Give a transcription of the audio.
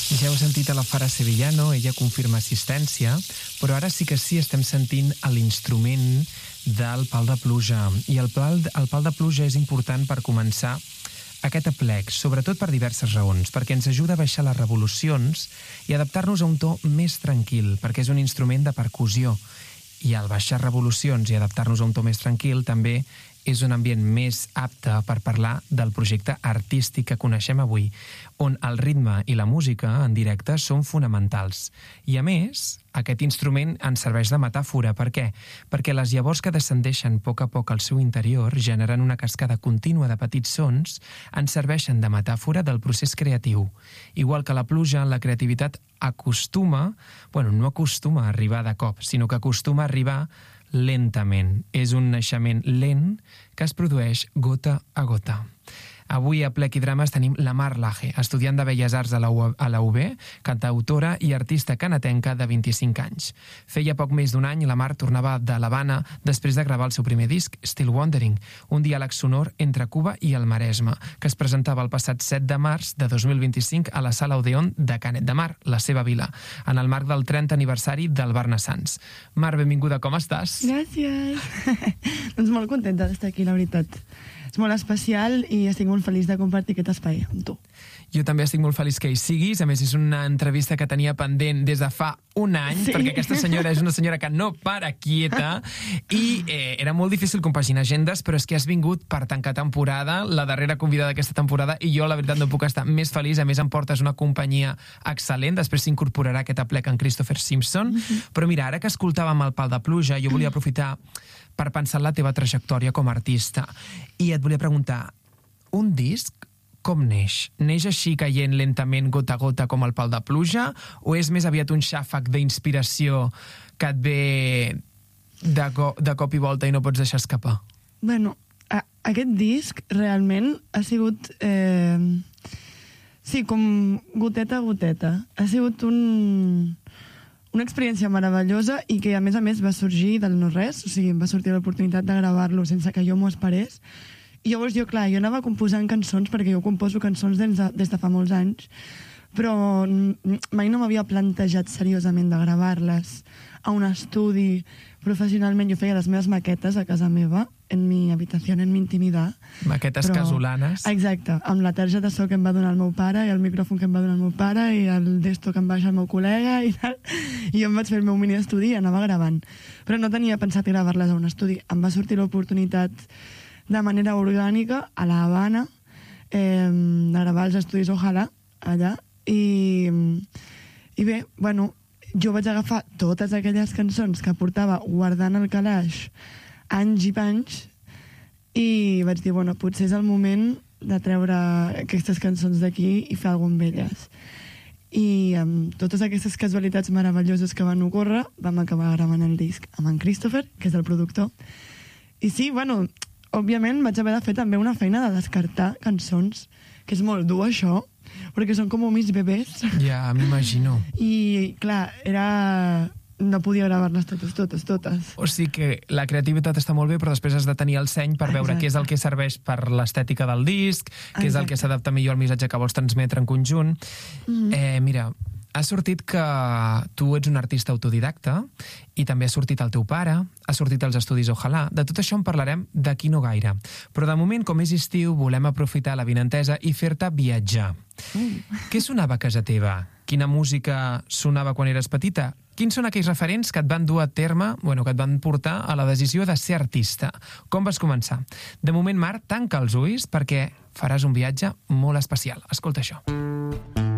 Ja heu sentit a la Fara Sevillano, ella confirma assistència, però ara sí que sí estem sentint l'instrument del pal de pluja. I el pal de pluja és important per començar aquest aplec, sobretot per diverses raons, perquè ens ajuda a baixar les revolucions i adaptar-nos a un to més tranquil, perquè és un instrument de percussió. I al baixar revolucions i adaptar-nos a un to més tranquil també és un ambient més apte per parlar del projecte artístic que coneixem avui, on el ritme i la música en directe són fonamentals. I a més, aquest instrument ens serveix de metàfora. Per què? Perquè les llavors que descendeixen a poc al seu interior, generant una cascada contínua de petits sons, ens serveixen de metàfora del procés creatiu. Igual que la pluja, la creativitat no acostuma a arribar de cop, sinó que acostuma a arribar lentament. És un naixement lent que es produeix gota a gota. Avui a Plec i Drames tenim la Mar Laje, estudiant de Belles Arts a la UB, cantautora i artista canatenca de 25 anys. Feia poc més d'un any la Mar tornava de l'Havana després de gravar el seu primer disc, Still Wondering, un diàleg sonor entre Cuba i el Maresme, que es presentava el passat 7 de març de 2025 a la Sala Odeon de Canet de Mar, la seva vila, en el marc del 30 aniversari del Barnassans. Mar, benvinguda, com estàs? Gràcies. Doncs molt contenta d'estar aquí, la veritat. És molt especial i estic molt feliç de compartir aquest espai amb tu. Jo també estic molt feliç que hi siguis. A més, és una entrevista que tenia pendent des de fa un any, perquè aquesta senyora és una senyora que no para quieta i era molt difícil compaginar agendes, però és que has vingut per tancar temporada, la darrera convidada d'aquesta temporada, i jo, la veritat, no puc estar més feliç. A més, em portes una companyia excel·lent. Després s'incorporarà aquest aplec en Christopher Simpson. Però mira, ara que escoltàvem el Pal de Pluja, jo volia aprofitar per pensar en la teva trajectòria com a artista. I et volia preguntar, un disc com neix? Neix així caient lentament gota a gota com el Pal de Pluja? O és més aviat un xàfec d'inspiració que et ve de cop i volta i no pots deixar escapar? Bueno, aquest disc realment ha sigut... sí, com goteta a goteta. Ha sigut una experiència meravellosa i que a més va sorgir del no-res, o sigui, em va sortir l'oportunitat de gravar-lo sense que jo m'ho esperés. I llavors jo anava composant cançons, perquè jo composo cançons des de fa molts anys, però mai no m'havia plantejat seriosament de gravar-les a un estudi professionalment. Jo feia les meves maquetes a casa meva, en mi habitació, en mi intimitat. Maquetes casolanes. Exacte, amb la targeta de so que em va donar el meu pare i el micròfon que em va donar el meu pare i el desto que em baixa el meu col·lega i tal. I jo em vaig fer el meu mini estudi i anava gravant. Però no tenia pensat gravar-les a un estudi. Em va sortir l'oportunitat de manera orgànica a la Habana de gravar els estudis Ojalà allà i bé, bueno, jo vaig agafar totes aquelles cançons que portava guardant al calaix anys i panys i vaig dir, bueno, potser és el moment de treure aquestes cançons d'aquí i fer alguna amb elles. I amb totes aquestes casualitats meravelloses que van ocórrer vam acabar gravant el disc amb en Christopher, que és el productor. I sí, bueno, òbviament vaig haver de fer també una feina de descartar cançons, que és molt dur això, perquè són com mis bebès. Ja, m'imagino. I clar, no podia gravar-les totes. O sigui que la creativitat està molt bé, però després has de tenir el seny per veure què és el que serveix per l'estètica del disc, què és el que s'adapta millor al missatge que vols transmetre en conjunt. Mira, ha sortit que tu ets un artista autodidacta i també ha sortit el teu pare, ha sortit als estudis Ojalà. De tot això en parlarem d'aquí no gaire. Però de moment, com és estiu, volem aprofitar l'avinentesa i fer-te viatjar. Què sonava a casa teva? Quina música sonava quan eres petita? Quins són aquells referents que et van dur a terme, que et van portar a la decisió de ser artista? Com vas començar? De moment, Mar, tanca els ulls perquè faràs un viatge molt especial. Escolta això.